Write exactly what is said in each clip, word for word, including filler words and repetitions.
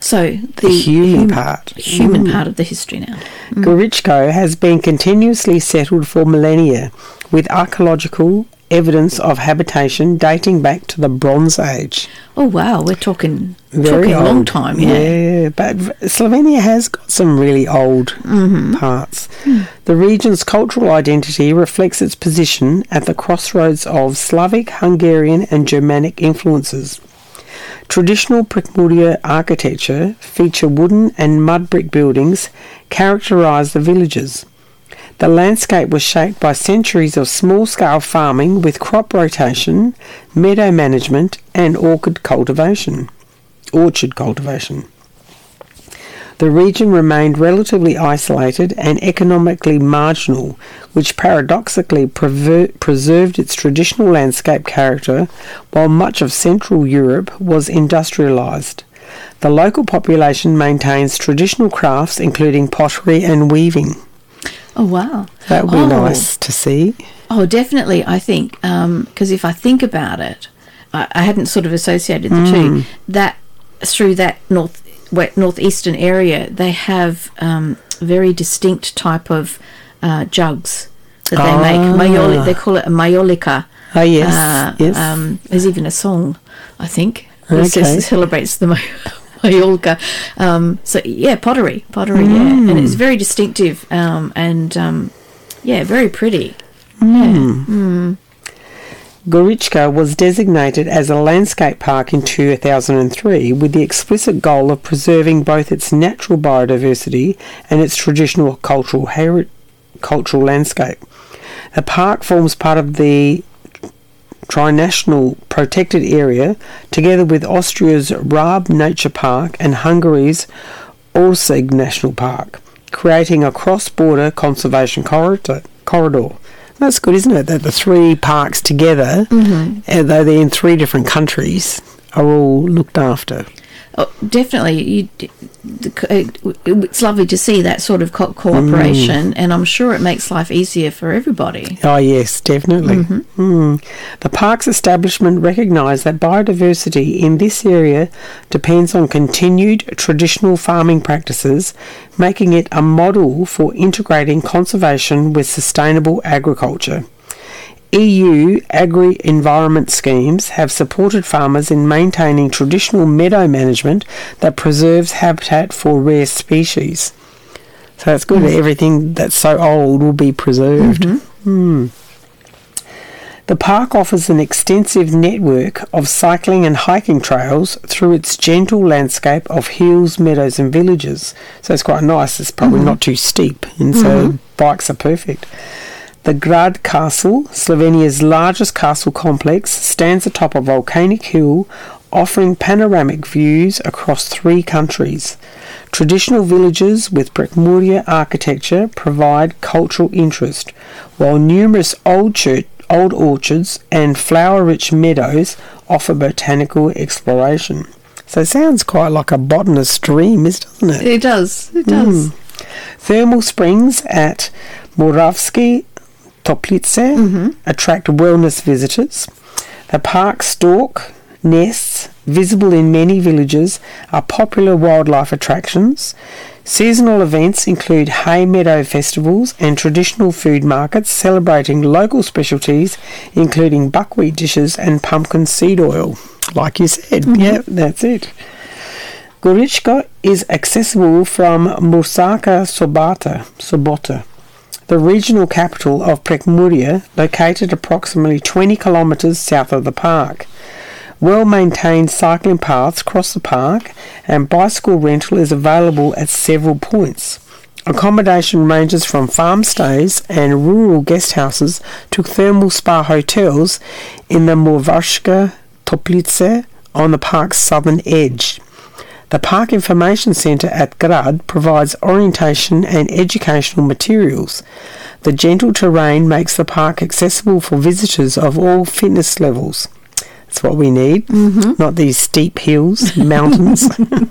So the, the human hum- part. Human mm. part of the history now. Mm. Gorichko has been continuously settled for millennia, with archaeological evidence of habitation dating back to the Bronze Age. Oh wow, we're talking Very talking old. a long time, yeah. Yeah, but Slovenia has got some really old mm-hmm. parts. Mm. The region's cultural identity reflects its position at the crossroads of Slavic, Hungarian and Germanic influences. Traditional Prekmurje architecture feature wooden and mud brick buildings characterise the villages. The landscape was shaped by centuries of small-scale farming with crop rotation, meadow management and orchid cultivation. Orchard cultivation. The region remained relatively isolated and economically marginal, which paradoxically prever- preserved its traditional landscape character while much of Central Europe was industrialised. The local population maintains traditional crafts including pottery and weaving. Oh, wow. That would be oh. nice to see. Oh, definitely, I think, because um, if I think about it, I, I hadn't sort of associated the mm. two, that through that north northeastern area, they have um, very distinct type of uh, jugs that they ah. make. Mayoli- they call it a mayolika. Oh, yes. Uh, yes. Um, there's even a song, I think, okay. that says, celebrates the mayolika. Um, so, yeah, pottery. Pottery, mm. yeah. And it's very distinctive um, and, um, yeah, very pretty. Mm. Yeah. Mm. Gorichka was designated as a landscape park in two thousand three with the explicit goal of preserving both its natural biodiversity and its traditional cultural heri- cultural landscape. The park forms part of the trinational protected area together with Austria's Raab Nature Park and Hungary's Orszag National Park, creating a cross-border conservation corridor. corridor. That's good, isn't it? That the three parks together, mm-hmm. although they're in three different countries, are all looked after. Oh, definitely. You, it's lovely to see that sort of co- cooperation, mm. and I'm sure it makes life easier for everybody. Oh, yes, definitely. Mm-hmm. Mm. The park's establishment recognised that biodiversity in this area depends on continued traditional farming practices, making it a model for integrating conservation with sustainable agriculture. E U agri-environment schemes have supported farmers in maintaining traditional meadow management that preserves habitat for rare species. So it's good mm. that everything that's so old will be preserved. Mm-hmm. Mm. The park offers an extensive network of cycling and hiking trails through its gentle landscape of hills, meadows and villages. So it's quite nice. It's probably mm-hmm. not too steep, and so mm-hmm. bikes are perfect. The Grad Castle, Slovenia's largest castle complex, stands atop a volcanic hill offering panoramic views across three countries. Traditional villages with Prekmurje architecture provide cultural interest, while numerous old, church, old orchards and flower-rich meadows offer botanical exploration. So it sounds quite like a botanist's dream, doesn't it? It does, it does. Mm. Thermal springs at Moravsky Toplice mm-hmm. attract wellness visitors. The park's stork nests, visible in many villages, are popular wildlife attractions. Seasonal events include hay meadow festivals and traditional food markets celebrating local specialties, including buckwheat dishes and pumpkin seed oil. Like you said, mm-hmm. yeah, that's it. Gorichka is accessible from Murska Sobota. Sobota. The regional capital of Prekmurje, located approximately twenty kilometres south of the park. Well-maintained cycling paths cross the park and bicycle rental is available at several points. Accommodation ranges from farm stays and rural guest houses to thermal spa hotels in the Moravska Toplice on the park's southern edge. The Park Information Centre at Grad provides orientation and educational materials. The gentle terrain makes the park accessible for visitors of all fitness levels. That's what we need, mm-hmm. not these steep hills, mountains.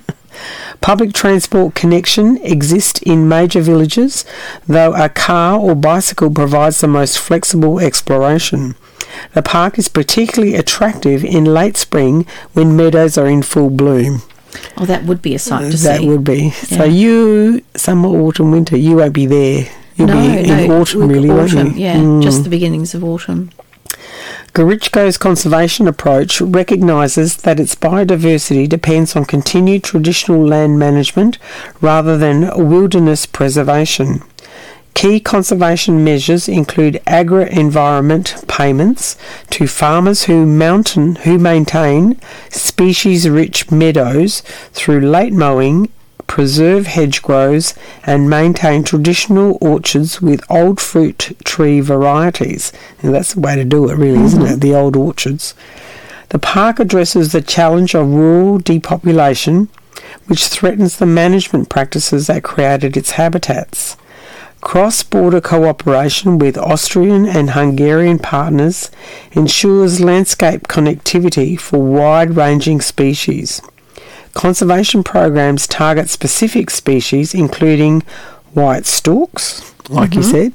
Public transport connection exists in major villages, though a car or bicycle provides the most flexible exploration. The park is particularly attractive in late spring when meadows are in full bloom. Oh, that would be a sight to that see. would be. Yeah. So you, summer, autumn, winter, you won't be there. You'll no, be no, in autumn, really, autumn, won't you? yeah, Mm. just the beginnings of autumn. Gorichko's conservation approach recognises that its biodiversity depends on continued traditional land management rather than wilderness preservation. Key conservation measures include agri-environment payments to farmers who mountain who maintain species-rich meadows through late mowing, preserve hedgerows, and maintain traditional orchards with old fruit tree varieties. And that's the way to do it, really, mm-hmm. isn't it? The old orchards. The park addresses the challenge of rural depopulation, which threatens the management practices that created its habitats. Cross-border cooperation with Austrian and Hungarian partners ensures landscape connectivity for wide-ranging species. Conservation programs target specific species including white storks, like mm-hmm. you said,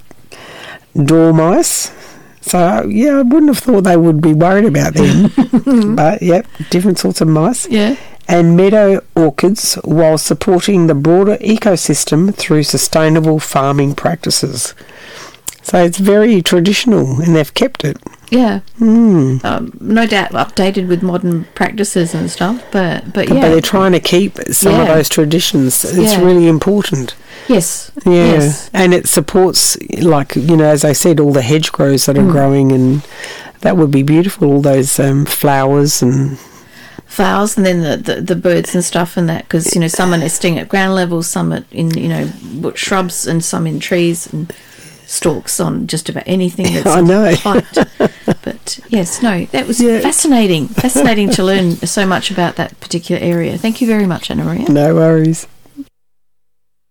dormice. So, yeah, I wouldn't have thought they would be worried about them. But, yep, different sorts of mice. Yeah. And meadow orchids while supporting the broader ecosystem through sustainable farming practices. So it's very traditional and they've kept it. Yeah. Mm. Um, no doubt updated with modern practices and stuff, but, but But, yeah. but they're trying to keep some yeah. of those traditions. It's yeah. really important. Yes. Yeah. Yes. And it supports, like, you know, as I said, all the hedgerows that are mm. growing, and that would be beautiful, all those um, flowers and... flowers, and then the, the, the birds and stuff and that, because, you know, some are nesting at ground level, some are in, you know, shrubs, and some in trees, and stalks on just about anything that's I know. height. But yes, no, that was Yeah. fascinating. Fascinating to learn so much about that particular area. Thank you very much, Anna Maria. No worries.